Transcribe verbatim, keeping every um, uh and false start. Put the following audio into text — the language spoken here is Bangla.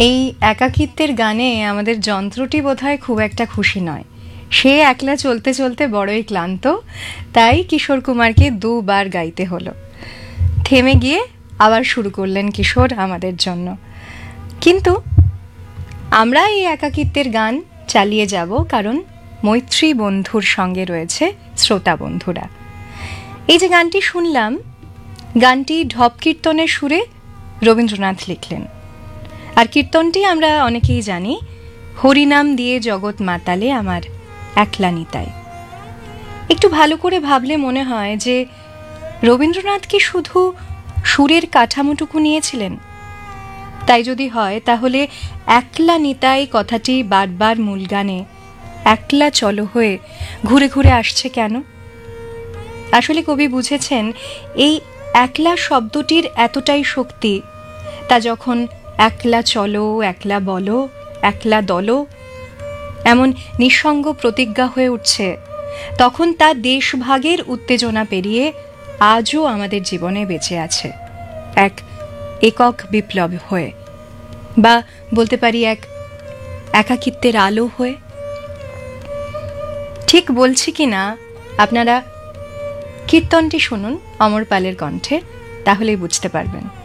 এই একাকিত্বের গানে আমাদের যন্ত্রটি বোধহয় খুব একটা খুশি নয়। সে একলা চলতে চলতে বড়ই ক্লান্ত, তাই কিশোর কুমারকে দুবার গাইতে হলো। থেমে গিয়ে আবার শুরু করলেন কিশোর আমাদের জন্য। কিন্তু আমরা এই একাকিত্বের গান চালিয়ে যাব, কারণ মৈত্রী বন্ধুর সঙ্গে রয়েছে শ্রোতা বন্ধুরা। এই যে গানটি শুনলাম, গানটি ঢপ কীর্তনের সুরে রবীন্দ্রনাথ লিখলেন। আর কীর্তনটি আমরা অনেকেই জানি, হরিনাম দিয়ে জগৎ মাতালে আমার একলা নিতাই। একটু ভালো করে ভাবলে মনে হয় যে রবীন্দ্রনাথ কি শুধু সুরের কাঠামোটুকু নিয়েছিলেন? তাই যদি হয়, তাহলে একলা নিতাই কথাটি বারবার মূল গানে একলা চলো হয়ে ঘুরে ঘুরে আসছে কেন? আসলে কবি বুঝেছেন এই একলা শব্দটির এতটাই শক্তি, তা যখন একলা চলো, একলা বলো, একলা দলো এমন নিঃসঙ্গ প্রতিজ্ঞা হয়ে উঠছে, তখন তা দেশভাগের উত্তেজনা পেরিয়ে আজও আমাদের জীবনে বেঁচে আছে, এক একক বিপ্লব হয়ে, বা বলতে পারি এক একাকিত্বের আলো হয়ে। ঠিক বলছি কি না আপনারা কীর্তনটি শুনুন অমর পালের কণ্ঠে, তাহলেই বুঝতে পারবেন।